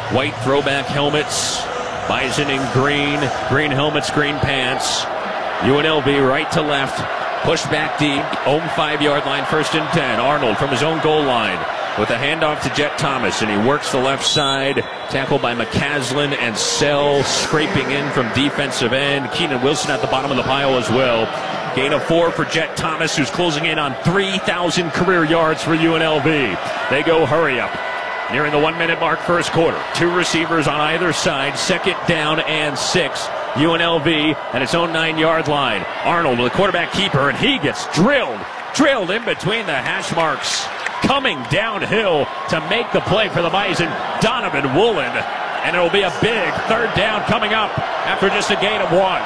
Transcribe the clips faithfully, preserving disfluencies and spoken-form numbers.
white throwback helmets. Bison in green, green helmets, green pants. U N L V right to left. Push back deep. Own five-yard line, first and ten. Arnold from his own goal line with a handoff to Jet Thomas, and he works the left side. Tackled by McCaslin and Sell, scraping in from defensive end. Keenan Wilson at the bottom of the pile as well. Gain of four for Jet Thomas, who's closing in on three thousand career yards for U N L V. They go hurry up. Nearing the one-minute mark, first quarter. Two receivers on either side, second down and six. U N L V at its own nine-yard line. Arnold with a quarterback keeper, and he gets drilled, drilled in between the hash marks. Coming downhill to make the play for the Bison, Donovan Woolen. And it'll be a big third down coming up after just a gain of one.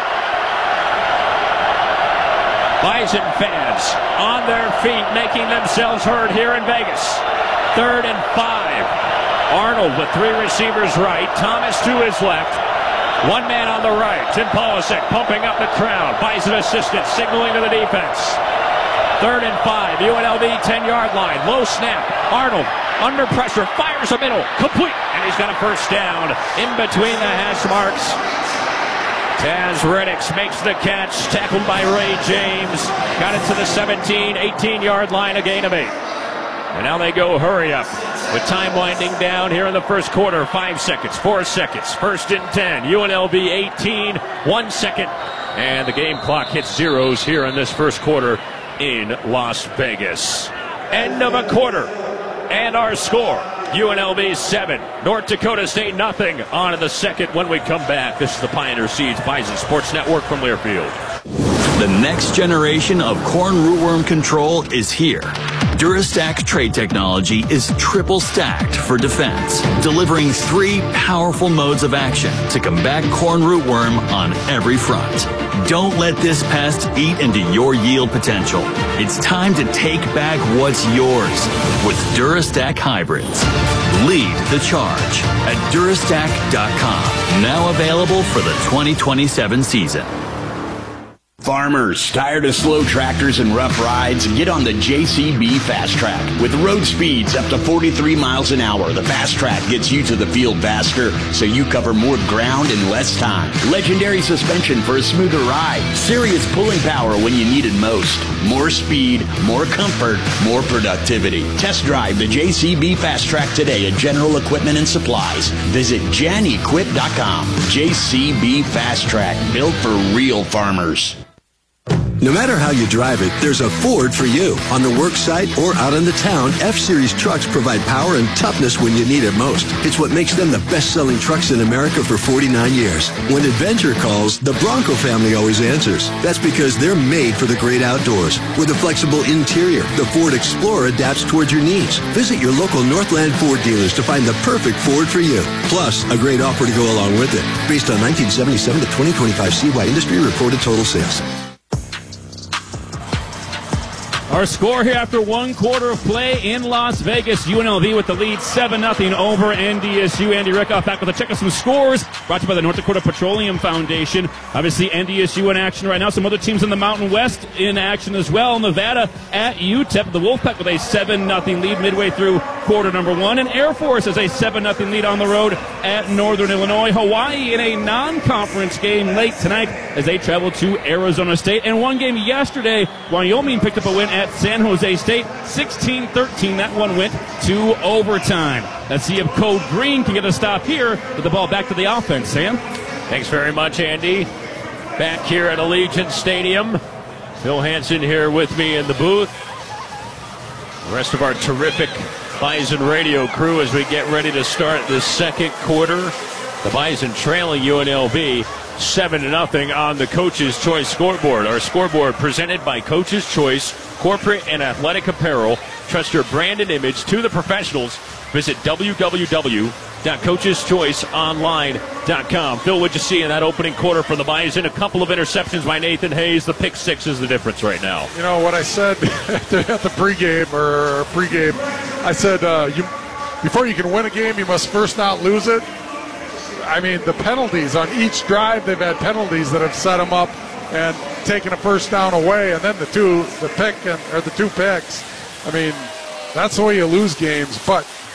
Bison fans on their feet, making themselves heard here in Vegas. Third and five. Arnold with three receivers right. Thomas to his left. One man on the right. Tim Polasek pumping up the crowd. Bison assistant signaling to the defense. Third and five. U N L V ten-yard line. Low snap. Arnold under pressure. Fires a middle. Complete. And he's got a first down in between the hash marks. Taz Reddix makes the catch. Tackled by Ray James. Got it to the seventeen, eighteen-yard line. A gain of eight. And now they go hurry up with time winding down here in the first quarter. Five seconds, four seconds, first and ten. U N L V eighteen, one second. And the game clock hits zeros here in this first quarter in Las Vegas. End of a quarter. And our score, U N L V seven, North Dakota State nothing. On to the second when we come back. This is the Pioneer Seeds Bison Sports Network from Learfield. The next generation of corn rootworm control is here. Durastack trait technology is triple stacked for defense, delivering three powerful modes of action to combat corn rootworm on every front. Don't let this pest eat into your yield potential. It's time to take back what's yours with Durastack hybrids. Lead the charge at Durastack dot com. Now available for the twenty twenty-seven season. Farmers, tired of slow tractors and rough rides? Get on the J C B Fast Track. With road speeds up to forty-three miles an hour, the Fast Track gets you to the field faster, so you cover more ground in less time. Legendary suspension for a smoother ride. Serious pulling power when you need it most. More speed, more comfort, more productivity. Test drive the J C B Fast Track today at General Equipment and Supplies. Visit jan equip dot com. J C B Fast Track, built for real farmers. No matter how you drive it, there's a Ford for you. On the work site or out in the town, F-Series trucks provide power and toughness when you need it most. It's what makes them the best-selling trucks in America for forty-nine years. When adventure calls, the Bronco family always answers. That's because they're made for the great outdoors. With a flexible interior, the Ford Explorer adapts towards your needs. Visit your local Northland Ford dealers to find the perfect Ford for you. Plus, a great offer to go along with it. Based on nineteen seventy-seven to twenty twenty-five C Y industry reported total sales. Our score here after one quarter of play in Las Vegas. U N L V with the lead seven nothing over N D S U. Andy Rickoff back with a check of some scores brought to you by the North Dakota Petroleum Foundation. Obviously, N D S U in action right now. Some other teams in the Mountain West in action as well. Nevada at U T E P. The Wolfpack with a seven nothing lead midway through quarter number one. And Air Force has a seven nothing lead on the road at Northern Illinois. Hawaii in a non-conference game late tonight as they travel to Arizona State. And one game yesterday, Wyoming picked up a win at San Jose State, sixteen thirteen. That one went to overtime. Let's see if Code Green can get a stop here with the ball back to the offense. Sam? Thanks very much, Andy. Back here at Allegiant Stadium. Phil Hansen here with me in the booth. The rest of our terrific Bison radio crew as we get ready to start this second quarter. The Bison trailing U N L V seven to nothing on the Coach's Choice scoreboard. Our scoreboard presented by Coach's Choice Corporate and Athletic Apparel. Trust your brand and image to the professionals. Visit w w w dot coaches choice online dot com. Phil, what'd you see in that opening quarter for the Bison? A couple of interceptions by Nathan Hayes. The pick six is the difference right now. You know what I said at the, at the pregame or pregame? I said uh, you, before you can win a game, you must first not lose it. I mean, the penalties on each drive, they've had penalties that have set them up and taken a first down away, and then the two, the pick and or the two picks. I mean, that's the way you lose games. But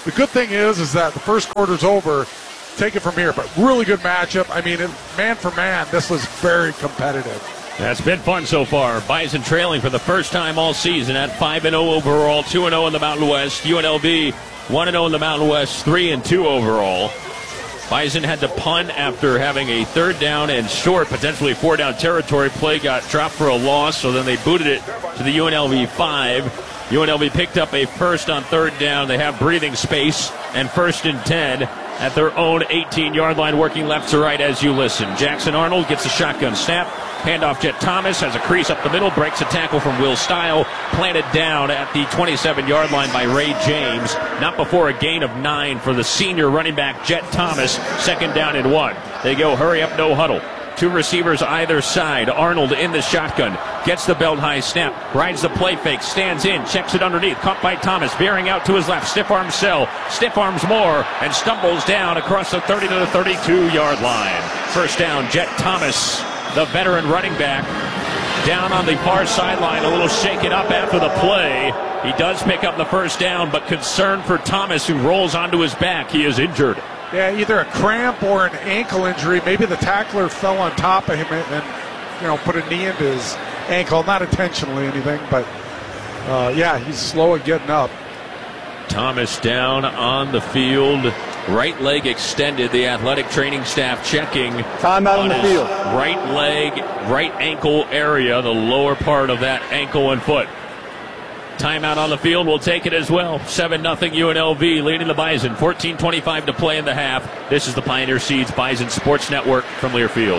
the good thing is, is that the first quarter's over. Take it from here, but really good matchup. I mean, it, man for man, this was very competitive. That's been fun so far. Bison trailing for the first time all season at five and oh overall, two and oh in the Mountain West. U N L V one and oh in the Mountain West, three and two overall. Bison had to punt after having a third down and short, potentially four down territory. Play got dropped for a loss, so then they booted it to the U N L V five. U N L V picked up a first on third down. They have breathing space and first and ten at their own eighteen-yard line, working left to right as you listen. Jackson Arnold gets a shotgun snap. Handoff, Jet Thomas has a crease up the middle, breaks a tackle from Will Stile, planted down at the twenty-seven-yard line by Ray James. Not before a gain of nine for the senior running back, Jet Thomas. Second down and one. They go hurry up, no huddle. Two receivers either side. Arnold in the shotgun. Gets the belt high snap. Rides the play fake. Stands in. Checks it underneath. Caught by Thomas. Veering out to his left. Stiff arm Sell. Stiff arms more. And stumbles down across the thirty to the thirty-two-yard line. First down, Jet Thomas, the veteran running back, down on the far sideline. A little shaken up after the play. He does pick up the first down, but concern for Thomas, who rolls onto his back. He is injured. Yeah, either a cramp or an ankle injury. Maybe the tackler fell on top of him and, and you know, put a knee into his ankle. Not intentionally anything, but uh, yeah, he's slow at getting up. Thomas down on the field. Right leg extended. The athletic training staff checking. Time out on, on the field. Right leg, right ankle area, the lower part of that ankle and foot. Timeout on the field. We'll take it as well. seven nothing U N L V leading the Bison. fourteen twenty-five to play in the half. This is the Pioneer Seeds Bison Sports Network from Learfield.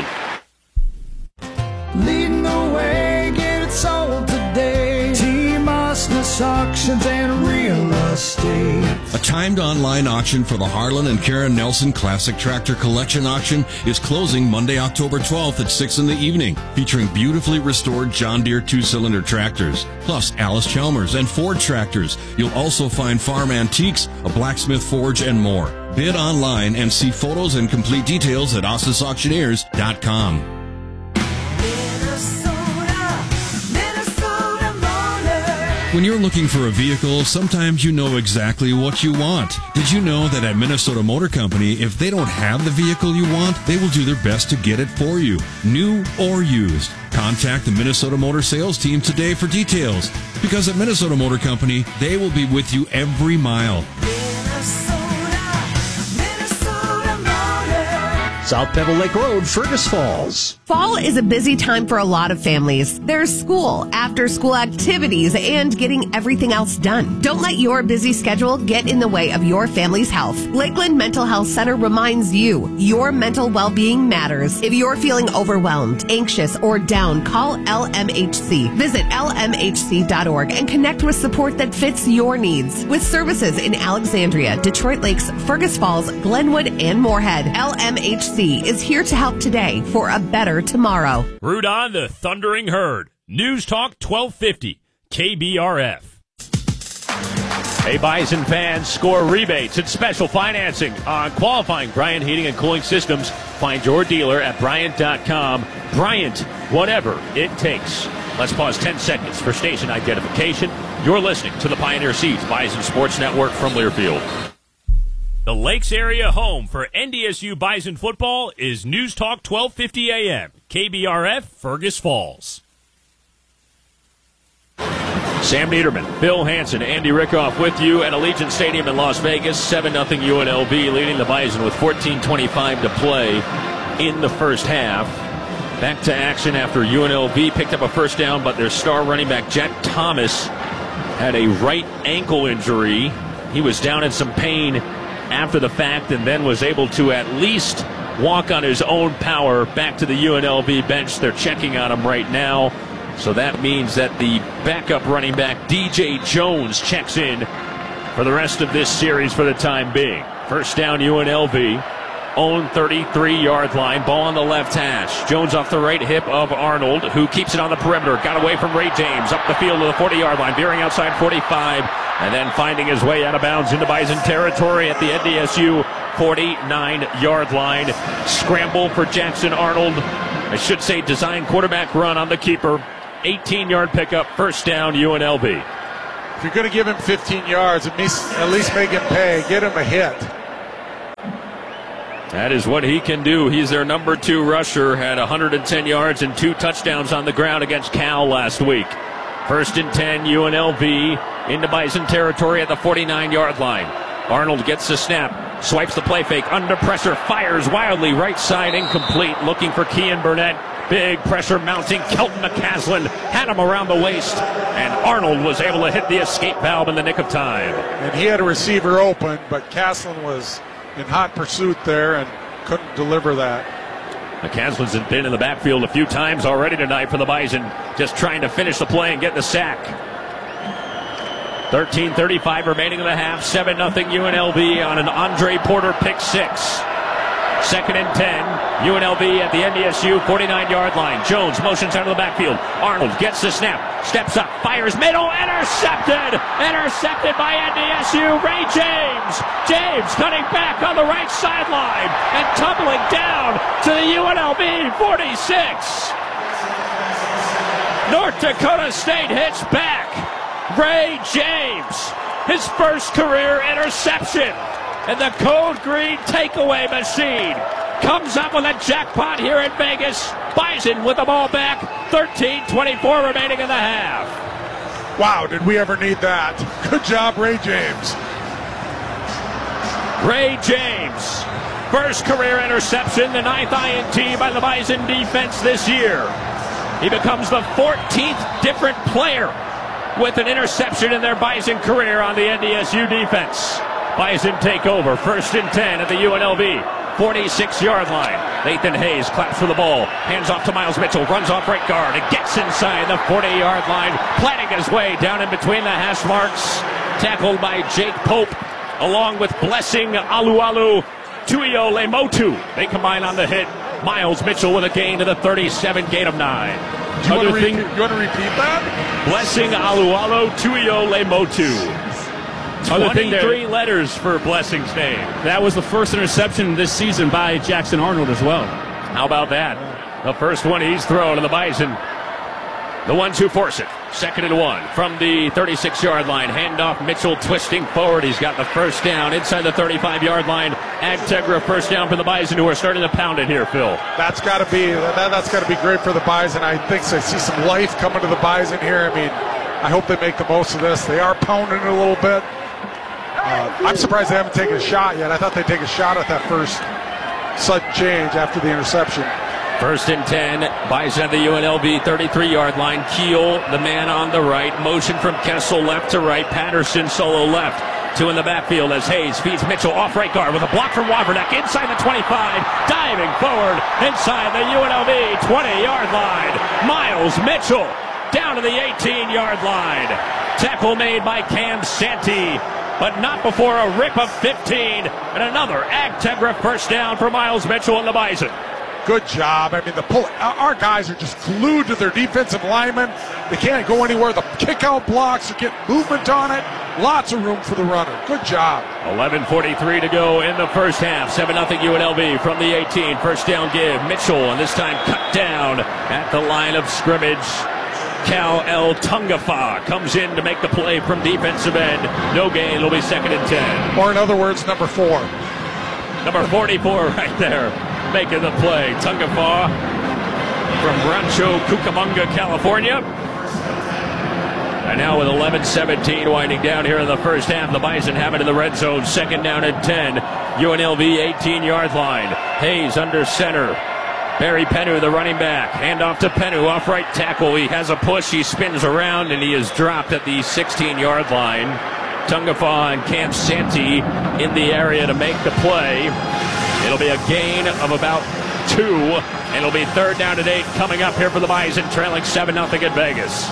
Leading the way, get it sold today. T-Musness Auctions and Real Estate. A timed online auction for the Harlan and Karen Nelson Classic Tractor Collection Auction is closing Monday, October twelfth at six in the evening, featuring beautifully restored John Deere two-cylinder tractors, plus Alice Chalmers and Ford tractors. You'll also find farm antiques, a blacksmith forge, and more. Bid online and see photos and complete details at ossis auctioneers dot com. When you're looking for a vehicle, sometimes you know exactly what you want. Did you know that at Minnesota Motor Company, if they don't have the vehicle you want, they will do their best to get it for you, new or used? Contact the Minnesota Motor sales team today for details, because at Minnesota Motor Company, they will be with you every mile. South Pebble Lake Road, Fergus Falls. Fall is a busy time for a lot of families. There's school, after-school activities, and getting everything else done. Don't let your busy schedule get in the way of your family's health. Lakeland Mental Health Center reminds you, your mental well-being matters. If you're feeling overwhelmed, anxious, or down, call L M H C. Visit L M H C dot org and connect with support that fits your needs. With services in Alexandria, Detroit Lakes, Fergus Falls, Glenwood, and Moorhead, L M H C is here to help today for a better tomorrow. Root on the Thundering Herd. News Talk twelve fifty, K B R F. Hey, Bison fans, score rebates and special financing on qualifying Bryant Heating and Cooling Systems. Find your dealer at Bryant dot com. Bryant, whatever it takes. Let's pause ten seconds for station identification. You're listening to the Pioneer Seeds Bison Sports Network from Learfield. The Lakes area home for N D S U Bison football is News Talk twelve fifty A M, K B R F, Fergus Falls. Sam Niederman, Bill Hansen, Andy Rickoff with you at Allegiant Stadium in Las Vegas. seven nothing U N L V leading the Bison with fourteen twenty-five to play in the first half. Back to action after U N L V picked up a first down, but their star running back, Jet Thomas, had a right ankle injury. He was down in some pain after the fact and then was able to at least walk on his own power back to the U N L V bench. They're checking on him right now. So that means that the backup running back, D J Jones, checks in for the rest of this series for the time being. First down, U N L V. Own thirty-three-yard line. Ball on the left hash. Jones off the right hip of Arnold, who keeps it on the perimeter. Got away from Ray James. Up the field to the forty-yard line. Veering outside forty-five. And then finding his way out of bounds into Bison territory at the N D S U forty-nine-yard line. Scramble for Jackson Arnold. I should say design quarterback run on the keeper. eighteen-yard pickup. First down, U N L V. If you're going to give him fifteen yards, at least, at least make him pay. Get him a hit. That is what he can do. He's their number two rusher, had one hundred ten yards and two touchdowns on the ground against Cal last week. First and ten, U N L V into Bison territory at the forty-nine-yard line. Arnold gets the snap, swipes the play fake, under pressure, fires wildly, right side incomplete, looking for Kean Burnett. Big pressure mounting. Kelton McCaslin had him around the waist, and Arnold was able to hit the escape valve in the nick of time. And he had a receiver open, but Caslin was in hot pursuit there and couldn't deliver that. McCaslin's been in the backfield a few times already tonight for the Bison, just trying to finish the play and get the sack. thirteen thirty-five remaining in the half, seven nothing U N L V on an Andre Porter pick six. Second and ten, U N L V at the N D S U forty-nine-yard line. Jones motions out of the backfield. Arnold gets the snap, steps up, fires middle, intercepted! Intercepted by N D S U, Ray James! James cutting back on the right sideline and tumbling down to the U N L V forty-six. North Dakota State hits back. Ray James, his first career interception. And the Code Green takeaway machine comes up with a jackpot here in Vegas. Bison with the ball back. thirteen twenty-four remaining in the half. Wow, did we ever need that? Good job, Ray James. Ray James, first career interception, the ninth I N T by the Bison defense this year. He becomes the fourteenth different player with an interception in their Bison career on the N D S U defense. Bison take over, first and ten at the U N L V forty-six-yard line. Nathan Hayes claps for the ball, hands off to Miles Mitchell, runs off right guard, and gets inside the forty-yard line, planting his way down in between the hash marks. Tackled by Jake Pope, along with Blessing Alualu, Tuio Lemotu. They combine on the hit. Miles Mitchell with a gain to the thirty-seven, gain of nine. Do you, want to, repeat, you want to repeat that? Blessing Alualu, Tuio Lemotu. twenty-three letters for Blessing's name. That was the first interception this season by Jackson Arnold as well. How about that? The first one he's thrown to the Bison. The ones who force it. Second and one from the thirty-six-yard line. Handoff, Mitchell twisting forward. He's got the first down inside the thirty-five-yard line. Agtegra first down for the Bison, who are starting to pound it here, Phil. That's got to be that, that's got to be great for the Bison. I think I see some life coming to the Bison here. I mean, I hope they make the most of this. They are pounding it a little bit. Uh, I'm surprised they haven't taken a shot yet. I thought they'd take a shot at that first sudden change after the interception. First and ten, Bison at the U N L V thirty-three-yard line. Keel, the man on the right. Motion from Kessel left to right. Patterson solo left. Two in the backfield as Hayes feeds Mitchell off right guard with a block from Waverneck inside the twenty-five. Diving forward inside the U N L V twenty-yard line. Miles Mitchell down to the eighteen-yard line. Tackle made by Cam Santee, but not before a rip of fifteen and another Agtegra first down for Miles Mitchell and the Bison. Good job. I mean, the pull, our guys are just glued to their defensive linemen. They can't go anywhere. The kick-out blocks are getting movement on it. Lots of room for the runner. Good job. eleven forty-three to go in the first half. seven nothing U N L V from the eighteen. First down give. Mitchell, and this time cut down at the line of scrimmage. Cal El Tungafa comes in to make the play from defensive end. No gain. It'll be second and ten. Or in other words, number four. Number forty-four right there, making the play. Tungafa from Rancho Cucamonga, California. And now with eleven seventeen winding down here in the first half, the Bison have it in the red zone. Second down and ten. U N L V eighteen-yard line. Hayes under center. Barry Pennu, the running back. Hand off to Pennu, off right tackle. He has a push. He spins around, and he is dropped at the sixteen-yard line. Tungafa and Cam Santee in the area to make the play. It'll be a gain of about two, and it'll be third down and eight coming up here for the Bison, trailing seven nothing at Vegas.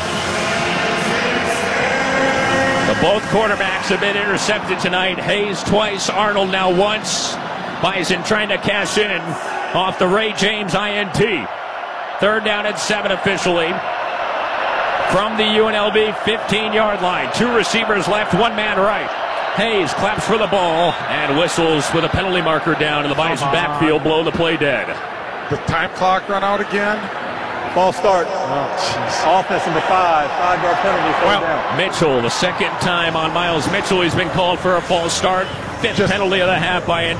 The both quarterbacks have been intercepted tonight. Hayes twice, Arnold now once. Bison trying to cash in off the Ray James I N T. Third down and seven officially from the U N L V fifteen-yard line. Two receivers left, one man right. Hayes claps for the ball and whistles with a penalty marker down in the Bison backfield, blow the play dead. The time clock run out again? False start. Oh, Offense number five. Five-yard penalty. Third Well, down. Mitchell, the second time on Miles Mitchell, he's been called for a false start. Fifth Just- penalty of the half by